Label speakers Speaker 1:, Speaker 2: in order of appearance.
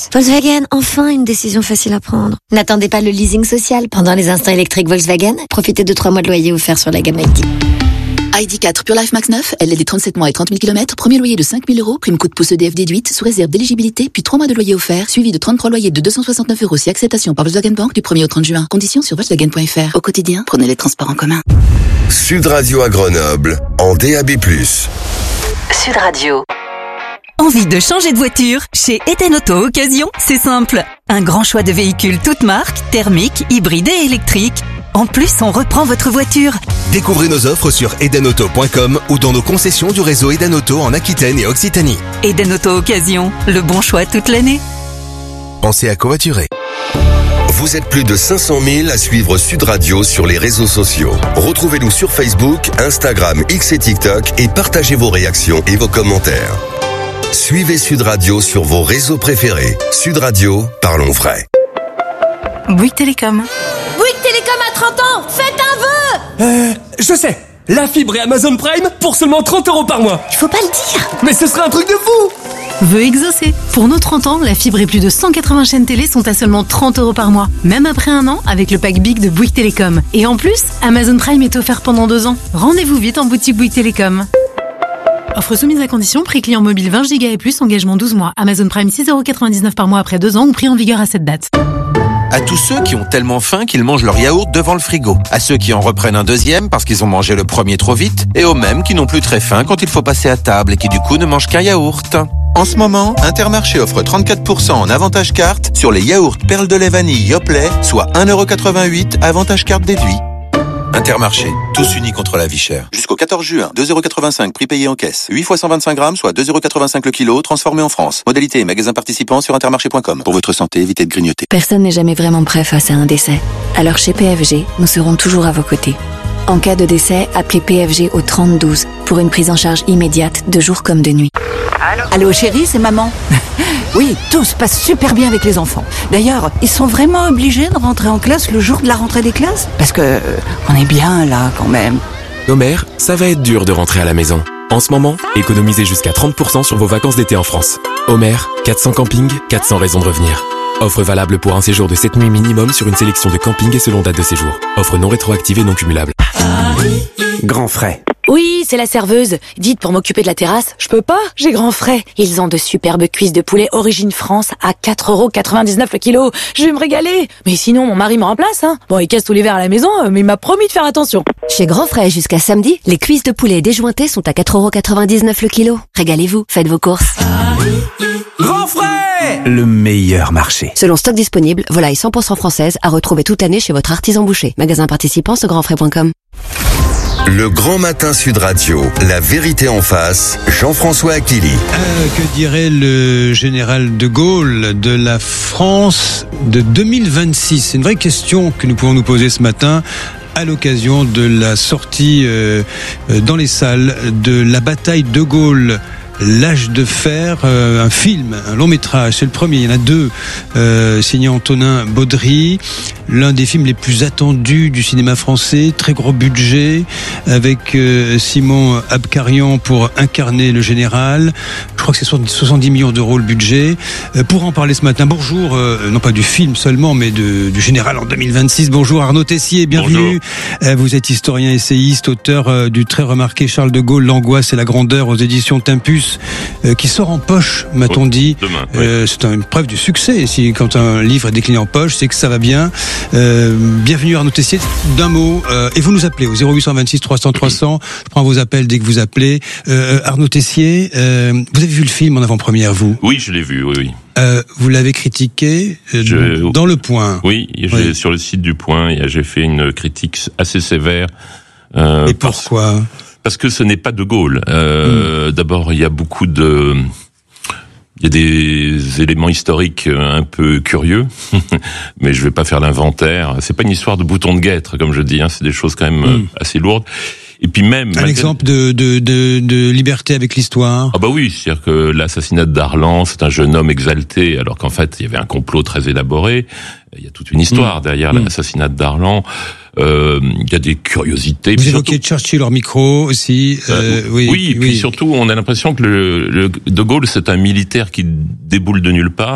Speaker 1: Volkswagen, enfin une décision facile à prendre. N'attendez pas le leasing social. Pendant les instants électriques Volkswagen, profitez de 3 mois de loyer offerts sur la gamme ID.
Speaker 2: ID4 Pure Life Max 9, LLD 37 mois et 30 000 km, premier loyer de 5 000 €, prime coup de pouce EDF déduite, sous réserve d'éligibilité, puis 3 mois de loyer offert, suivi de 33 loyers de 269 € si acceptation par Volkswagen Bank du 1er au 30 juin. Conditions sur Volkswagen.fr. Au quotidien, prenez les transports en commun.
Speaker 3: Sud Radio à Grenoble, en DAB+.
Speaker 4: Sud Radio.
Speaker 5: Envie de changer de voiture? Chez Eden Auto Occasion, c'est simple. Un grand choix de véhicules toutes marques, thermiques, hybrides et électriques. En plus, on reprend votre voiture.
Speaker 6: Découvrez nos offres sur edenauto.com ou dans nos concessions du réseau Eden Auto en Aquitaine et Occitanie.
Speaker 5: Eden Auto Occasion, le bon choix toute l'année.
Speaker 6: Pensez à covoiturer.
Speaker 3: Vous êtes plus de 500 000 à suivre Sud Radio sur les réseaux sociaux. Retrouvez-nous sur Facebook, Instagram, X et TikTok et partagez vos réactions et vos commentaires. Suivez Sud Radio sur vos réseaux préférés. Sud Radio, parlons vrai.
Speaker 5: Bouygues Télécom.
Speaker 7: Bouygues Télécom a 30 ans, faites un vœu.
Speaker 8: Je sais, la fibre et Amazon Prime pour seulement 30 € par mois.
Speaker 7: Il faut pas le dire.
Speaker 8: Mais ce serait un truc de fou.
Speaker 9: Vœu exaucé. Pour nos 30 ans, la fibre et plus de 180 chaînes télé sont à seulement 30 € par mois. Même après un an, avec le pack Big de Bouygues Télécom. Et en plus, Amazon Prime est offert pendant 2 ans. Rendez-vous vite en boutique Bouygues Télécom. Offre soumise à condition, prix client mobile 20 Go et plus, engagement 12 mois. Amazon Prime 6,99 € par mois après 2 ans ou prix en vigueur à cette date.
Speaker 10: À tous ceux qui ont tellement faim qu'ils mangent leur yaourt devant le frigo. À ceux qui en reprennent un deuxième parce qu'ils ont mangé le premier trop vite. Et aux mêmes qui n'ont plus très faim quand il faut passer à table et qui du coup ne mangent qu'un yaourt. En ce moment, Intermarché offre 34% en avantage carte sur les yaourts perles de lait vanille Yoplait, soit 1,88 € avantage carte déduit. Intermarché, tous unis contre la vie chère. Jusqu'au 14 juin, 2,85 € prix payé en caisse. 8 fois 125 grammes, soit 2,85 € le kilo, transformé en France. Modalité et magasins participants sur intermarché.com. Pour votre santé, évitez de grignoter.
Speaker 1: Personne n'est jamais vraiment prêt face à un décès. Alors chez PFG, nous serons toujours à vos côtés. En cas de décès, appelez PFG au 30 12 pour une prise en charge immédiate de jour comme de nuit.
Speaker 11: Allô chérie, c'est maman. Oui, tout se passe super bien avec les enfants. D'ailleurs, ils sont vraiment obligés de rentrer en classe le jour de la rentrée des classes? Parce que on est bien là quand même.
Speaker 12: Nos mères, ça va être dur de rentrer à la maison. En ce moment, économisez jusqu'à 30% sur vos vacances d'été en France. Homer, 400 campings, 400 raisons de revenir. Offre valable pour un séjour de 7 nuits minimum sur une sélection de campings et selon date de séjour. Offre non rétroactive et non cumulable.
Speaker 13: Grand frais.
Speaker 7: Oui, c'est la serveuse. Dites, pour m'occuper de la terrasse, je peux pas, j'ai grand frais. Ils ont de superbes cuisses de poulet origine France à 4,99 € le kilo. Je vais me régaler. Mais sinon, mon mari me remplace, hein. Bon, il casse tout l'hiver à la maison, mais il m'a promis de faire attention.
Speaker 1: Chez Grand Frais, jusqu'à samedi, les cuisses de poulet déjointées sont à 4,99 € le kilo. Régalez-vous, faites vos courses.
Speaker 13: Grand frais, le meilleur marché.
Speaker 1: Selon stock disponible, volaille 100% française à retrouver toute l'année chez votre artisan boucher. Magasin participant sur grandfrais.com.
Speaker 3: Le Grand Matin Sud Radio, la vérité en face, Jean-François Achilly.
Speaker 14: Que dirait le général de Gaulle de la France de 2026? C'est une vraie question que nous pouvons nous poser ce matin à l'occasion de la sortie dans les salles de la bataille de Gaulle. L'âge de fer, un film, un long métrage, c'est le premier, il y en a 2, signé Antonin Baudry, l'un des films les plus attendus du cinéma français, très gros budget, avec Simon Abkarian pour incarner le général. Je crois que c'est 70 millions d'euros le budget. Pour en parler ce matin, bonjour, non pas du film seulement, mais du général en 2026. Bonjour Arnaud Tessier, bienvenue. Vous êtes historien, essayiste, auteur du très remarqué Charles de Gaulle, l'angoisse et la grandeur aux éditions Tempus, qui sort en poche, m'a-t-on dit. Demain, c'est une preuve du succès. Quand un livre est décliné en poche, c'est que ça va bien. Bienvenue Arnaud Tessier. D'un mot, et vous nous appelez au 0826 300 300. Je prends vos appels dès que vous appelez. Arnaud Tessier, vous avez vu le film en avant-première, vous?
Speaker 15: Oui, je l'ai vu, oui.
Speaker 14: Vous l'avez critiqué dans Le Point.
Speaker 15: Oui, sur le site du Point, j'ai fait une critique assez sévère.
Speaker 14: Et pourquoi?
Speaker 15: Parce que ce n'est pas de Gaulle. D'abord, il y a des éléments historiques un peu curieux, mais je vais pas faire l'inventaire. C'est pas une histoire de bouton de guêtre, comme je dis, hein. C'est des choses quand même assez lourdes. Et puis même...
Speaker 14: Un exemple de liberté avec l'histoire.
Speaker 15: Ah bah oui, c'est-à-dire que l'assassinat d'Arlan, c'est un jeune homme exalté, alors qu'en fait, il y avait un complot très élaboré. Il y a toute une histoire derrière l'assassinat d'Arlan. Il y a des curiosités.
Speaker 14: Vous évoquez Churchill hors micro aussi.
Speaker 15: Oui, et puis surtout, on a l'impression que De Gaulle, c'est un militaire qui déboule de nulle part.